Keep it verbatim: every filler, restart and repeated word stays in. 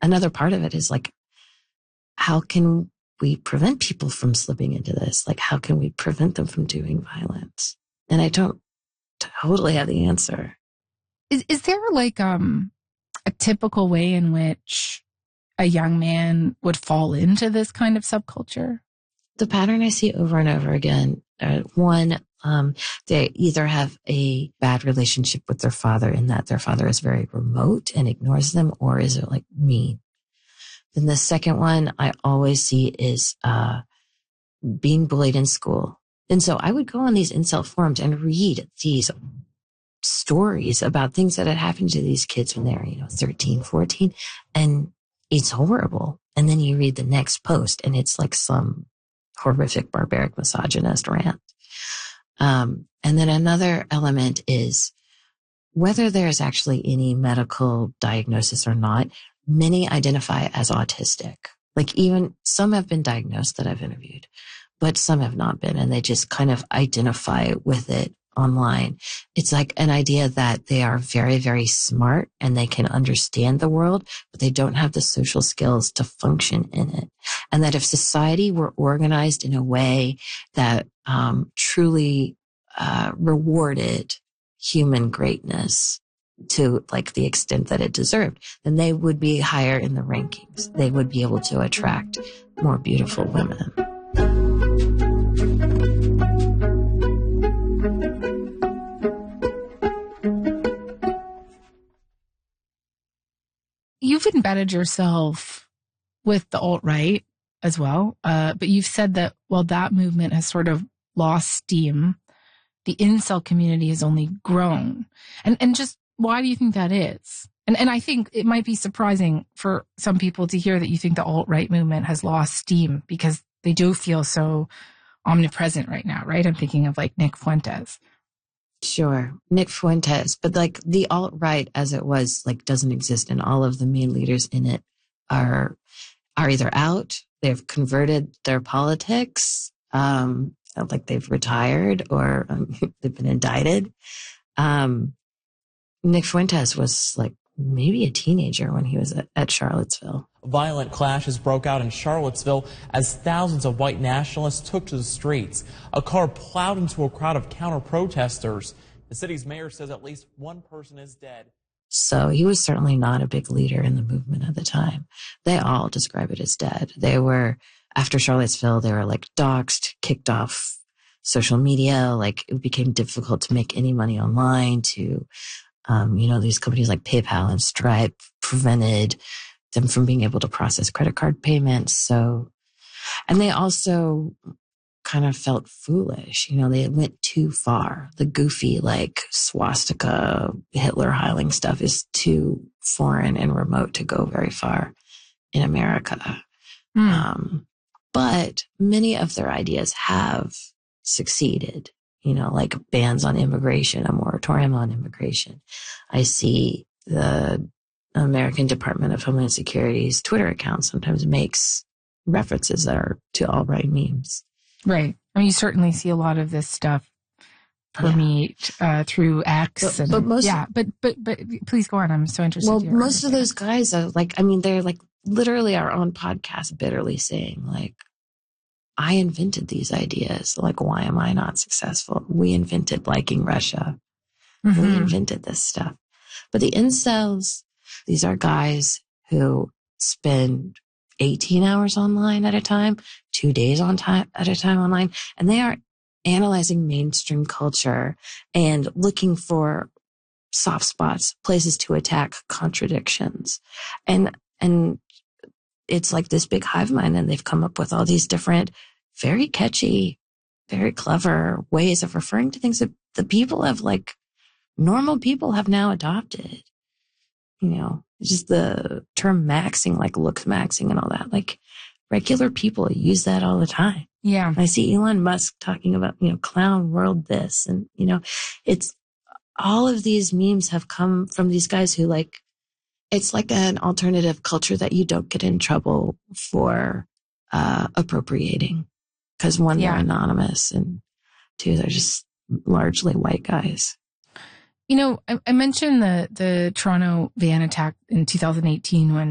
another part of it is like, how can we prevent people from slipping into this? Like, how can we prevent them from doing violence? And I don't totally have the answer. Is is there like um a typical way in which a young man would fall into this kind of subculture? The pattern I see over and over again, uh, one, um, they either have a bad relationship with their father in that their father is very remote and ignores them, or is it like mean? Then the second one I always see is uh, being bullied in school. And so I would go on these incel forums and read these stories about things that had happened to these kids when they were, you know, thirteen, fourteen, and it's horrible. And then you read the next post and it's like some horrific, barbaric, misogynist rant. Um, and then another element is whether there's actually any medical diagnosis or not, many identify as autistic. Like even some have been diagnosed that I've interviewed, but some have not been, and they just kind of identify with it online. It's like an idea that they are very, very smart and they can understand the world, but they don't have the social skills to function in it. And that if society were organized in a way that um, truly uh, rewarded human greatness to like the extent that it deserved, then they would be higher in the rankings. They would be able to attract more beautiful women. You've embedded yourself with the alt-right as well, uh, but you've said that while that movement has sort of lost steam, the incel community has only grown. And and just why do you think that is? And and I think it might be surprising for some people to hear that you think the alt-right movement has lost steam, because they do feel so omnipresent right now, right? I'm thinking of like Nick Fuentes. Sure. Nick Fuentes. But like the alt-right as it was, like doesn't exist, and all of the main leaders in it are, are either out, they've converted their politics, um, like they've retired, or um, they've been indicted. Um, Nick Fuentes was like maybe a teenager when he was at, at Charlottesville. Violent clashes broke out in Charlottesville as thousands of white nationalists took to the streets. A car plowed into a crowd of counter-protesters. The city's mayor says at least one person is dead. So he was certainly not a big leader in the movement at the time. They all describe it as dead. They were, after Charlottesville, they were like doxxed, kicked off social media. Like it became difficult to make any money online. To, um, you know, these companies like PayPal and Stripe prevented them from being able to process credit card payments. So, and they also kind of felt foolish. You know, they went too far. The goofy, like swastika, Hitler Heiling stuff is too foreign and remote to go very far in America. Mm. Um, but many of their ideas have succeeded, you know, like bans on immigration, a moratorium on immigration. I see the American Department of Homeland Security's Twitter account sometimes makes references that are to alt-right memes. Right. I mean, you certainly see a lot of this stuff permeate yeah. uh, through X. But, and, but most, yeah, but, but, but please go on. I'm so interested. Well, most of those guys are like, I mean, they're like literally are on podcasts bitterly saying like, I invented these ideas. Like, why am I not successful? We invented liking Russia. Mm-hmm. We invented this stuff. But the incels, these are guys who spend eighteen hours online at a time, two days on time at a time online, and they are analyzing mainstream culture and looking for soft spots, places to attack, contradictions. And, and it's like this big hive mind, and they've come up with all these different, very catchy, very clever ways of referring to things that the people have, like, normal people have now adopted. You know, just the term maxing, like looks maxing and all that. Like regular people use that all the time. Yeah. I see Elon Musk talking about, you know, clown world this, and, you know, it's all of these memes have come from these guys who like, it's like an alternative culture that you don't get in trouble for uh, appropriating. Because one, yeah. they're anonymous, and two, they're just largely white guys. You know, I, I mentioned the, the Toronto van attack in two thousand eighteen when